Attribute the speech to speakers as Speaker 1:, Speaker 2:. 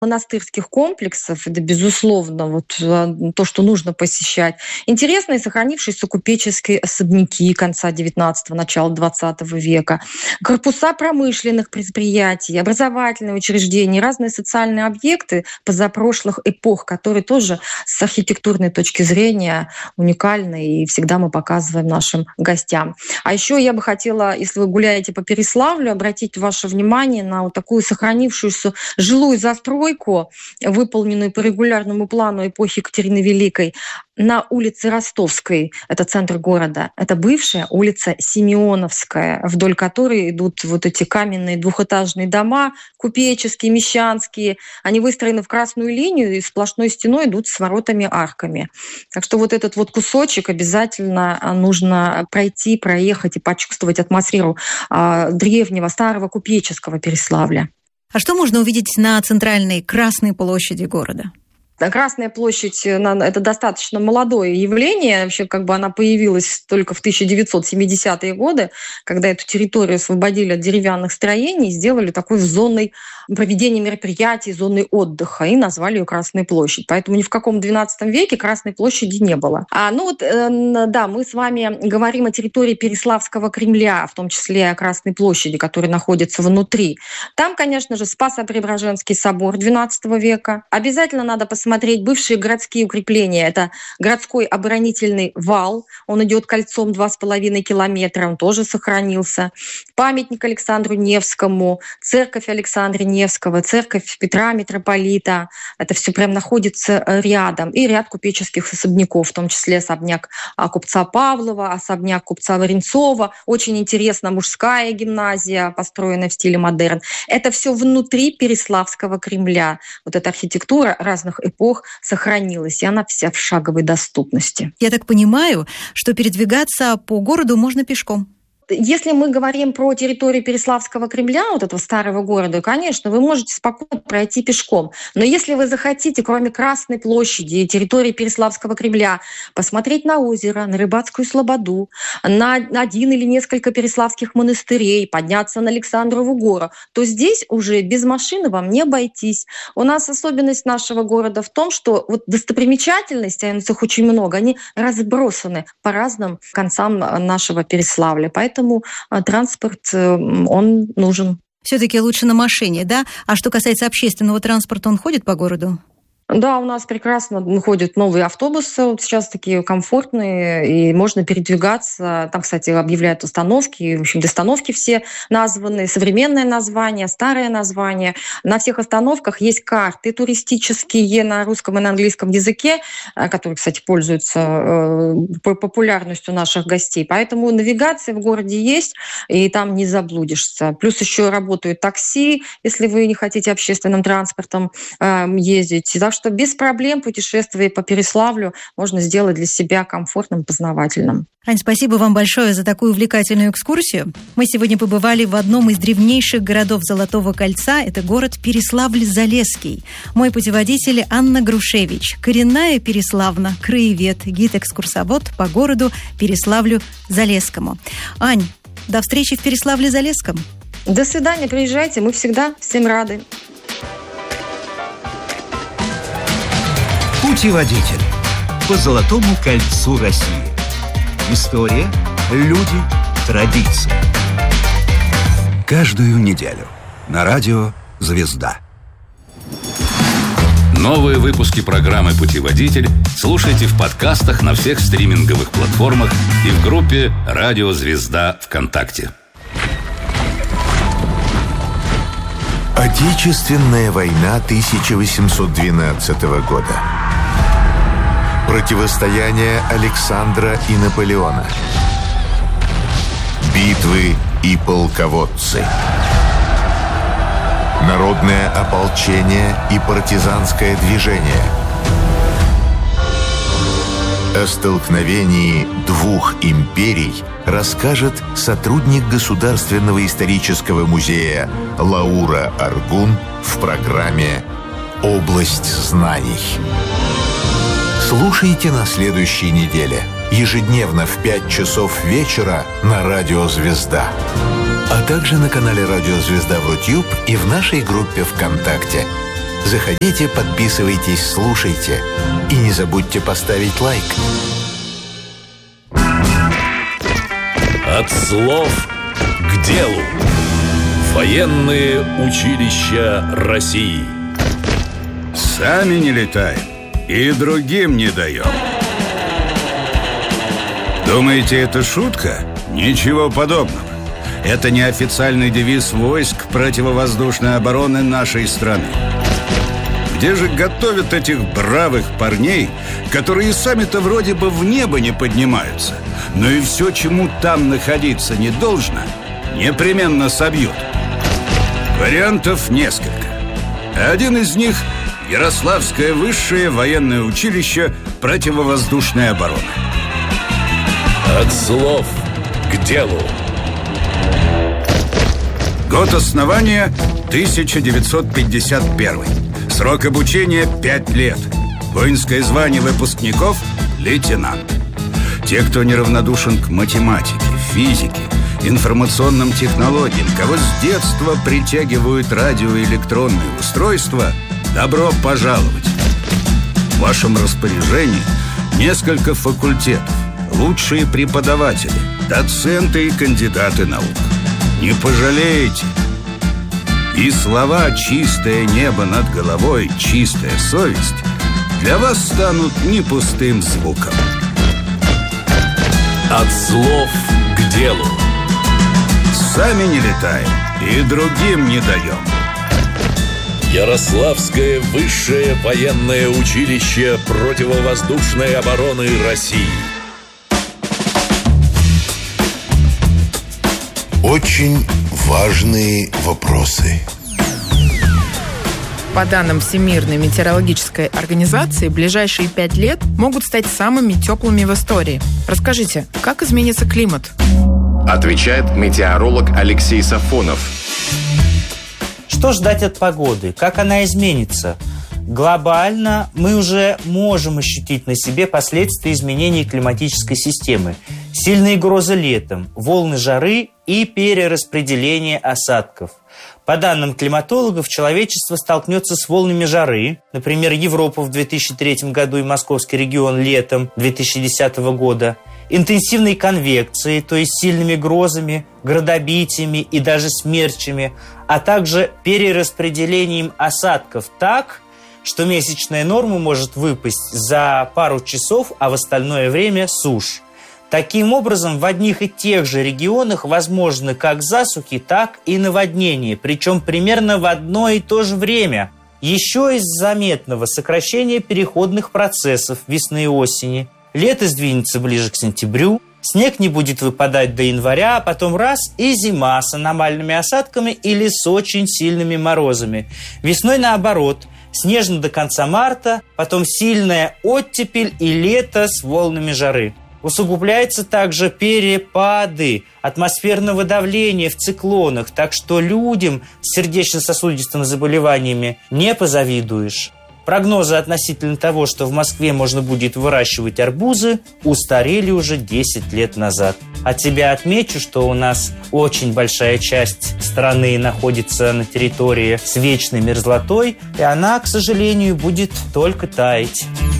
Speaker 1: монастырских комплексов, это, безусловно, то, что нужно посещать. Интересные сохранившиеся купеческие особняки конца XIX – начала XX века, корпуса промышленных предприятий, образовательные учреждения, разные социальные объекты позапрошлых эпох, которые тоже с архитектурной точки зрения уникальны, и всегда мы показываем нашим гостям. А еще я бы хотела, если вы гуляете по Переславлю, обратить ваше внимание на такую сохранившуюся жилую застройку, выполненную по регулярному плану эпохи Екатерины Великой, на улице Ростовской, это центр города. Это бывшая улица Симеоновская, вдоль которой идут эти каменные двухэтажные дома, купеческие, мещанские. Они выстроены в красную линию и сплошной стеной идут с воротами-арками. Так что этот кусочек обязательно нужно пройти, проехать и почувствовать атмосферу древнего, старого купеческого Переславля.
Speaker 2: А что можно увидеть на центральной Красной площади города?
Speaker 1: Красная площадь – это достаточно молодое явление. Вообще, она появилась только в 1970-е годы, когда эту территорию освободили от деревянных строений и сделали такой зоной проведения мероприятий, зоной отдыха, и назвали ее Красной площадь. Поэтому ни в каком XII веке Красной площади не было. Да, мы с вами говорим о территории Переславского Кремля, в том числе о Красной площади, которая находится внутри. Там, конечно же, Спасо-Преображенский собор XII века. Обязательно надо посмотреть бывшие городские укрепления. Это городской оборонительный вал. Он идет кольцом 2,5 километра. Он тоже сохранился. Памятник Александру Невскому, церковь Александра Невского, церковь Петра Митрополита. Это все прям находится рядом. И ряд купеческих особняков, в том числе особняк купца Павлова, особняк купца Варенцова. Очень интересна мужская гимназия, построенная в стиле модерн. Это все внутри Переславского Кремля. Эта архитектура разных эпох сохранилась, и она вся в шаговой доступности.
Speaker 2: Я так понимаю, что передвигаться по городу можно пешком.
Speaker 1: Если мы говорим про территорию Переславского Кремля, этого старого города, конечно, вы можете спокойно пройти пешком. Но если вы захотите, кроме Красной площади и территории Переславского Кремля, посмотреть на озеро, на Рыбацкую слободу, на один или несколько переславских монастырей, подняться на Александрову гору, то здесь уже без машины вам не обойтись. У нас особенность нашего города в том, что достопримечательностей, а их очень много, они разбросаны по разным концам нашего Переславля. Поэтому транспорт, он нужен.
Speaker 2: Все-таки лучше на машине, да? А что касается общественного транспорта, он ходит по городу?
Speaker 1: Да, у нас прекрасно ходят новые автобусы, сейчас такие комфортные, и можно передвигаться. Там, кстати, объявляют остановки, в общем, остановки все названы, современное название, старое название. На всех остановках есть карты туристические на русском и на английском языке, которые, кстати, пользуются популярностью наших гостей. Поэтому навигация в городе есть, и там не заблудишься. Плюс еще работают такси, если вы не хотите общественным транспортом ездить. Так что без проблем путешествие по Переславлю можно сделать для себя комфортным, познавательным.
Speaker 2: Ань, спасибо вам большое за такую увлекательную экскурсию. Мы сегодня побывали в одном из древнейших городов Золотого кольца. Это город Переславль-Залесский. Мой путеводитель Анна Грушевич. Коренная Переславна, краевед, гид-экскурсовод по городу Переславлю-Залесскому. Ань, до встречи в Переславле-Залесском.
Speaker 1: До свидания, приезжайте, мы всегда всем рады.
Speaker 3: Путеводитель по Золотому кольцу России. История, люди, традиции. Каждую неделю на радио «Звезда».
Speaker 4: Новые выпуски программы «Путеводитель» слушайте в подкастах на всех стриминговых платформах и в группе «Радио Звезда» ВКонтакте.
Speaker 5: Отечественная война 1812 года. Противостояние Александра и Наполеона. Битвы и полководцы. Народное ополчение и партизанское движение. О столкновении двух империй расскажет сотрудник Государственного исторического музея Лаура Аргун в программе «Область знаний». Слушайте на следующей неделе, ежедневно в 5 часов вечера на радио «Звезда», а также на канале «Радио Звезда» в YouTube и в нашей группе ВКонтакте. Заходите, подписывайтесь, слушайте. И не забудьте поставить лайк.
Speaker 6: От слов к делу. Военные училища России.
Speaker 3: Сами не летаем и другим не даем. Думаете, это шутка? Ничего подобного. Это неофициальный девиз войск противовоздушной обороны нашей страны. Где же готовят этих бравых парней, которые сами-то вроде бы в небо не поднимаются, но и все, чему там находиться не должно, непременно собьют? Вариантов несколько. Один из них – Ярославское высшее военное училище противовоздушной обороны.
Speaker 6: От слов к делу.
Speaker 3: Год основания 1951. Срок обучения 5 лет. Воинское звание выпускников – лейтенант. Те, кто неравнодушен к математике, физике, информационным технологиям, кого с детства притягивают радиоэлектронные устройства, добро пожаловать. В вашем распоряжении несколько факультетов, лучшие преподаватели, доценты и кандидаты наук. Не пожалеете. И слова «чистое небо над головой, чистая совесть» для вас станут не пустым звуком.
Speaker 6: От слов к делу.
Speaker 3: Сами не летаем и другим не даем.
Speaker 6: Ярославское высшее военное училище противовоздушной обороны России.
Speaker 5: Очень важные вопросы.
Speaker 7: По данным Всемирной метеорологической организации, ближайшие 5 лет могут стать самыми теплыми в истории. Расскажите, как изменится климат?
Speaker 8: Отвечает метеоролог Алексей Сафонов.
Speaker 9: Что ждать от погоды? Как она изменится? Глобально мы уже можем ощутить на себе последствия изменений климатической системы. Сильные грозы летом, волны жары и перераспределение осадков. По данным климатологов, человечество столкнется с волнами жары, например, Европа в 2003 году и Московский регион летом 2010 года, интенсивной конвекцией, то есть сильными грозами, градобитиями и даже смерчами, а также перераспределением осадков так, что месячная норма может выпасть за пару часов, а в остальное время сушь. Таким образом, в одних и тех же регионах возможны как засухи, так и наводнения, причем примерно в одно и то же время. Еще из заметного сокращения переходных процессов весны и осени. Лето сдвинется ближе к сентябрю, снег не будет выпадать до января, а потом раз и зима с аномальными осадками или с очень сильными морозами. Весной наоборот, снежно до конца марта, потом сильная оттепель и лето с волнами жары. Усугубляются также перепады атмосферного давления в циклонах, так что людям с сердечно-сосудистыми заболеваниями не позавидуешь. Прогнозы относительно того, что в Москве можно будет выращивать арбузы, устарели уже 10 лет назад. От себя отмечу, что у нас очень большая часть страны находится на территории с вечной мерзлотой, и она, к сожалению, будет только таять.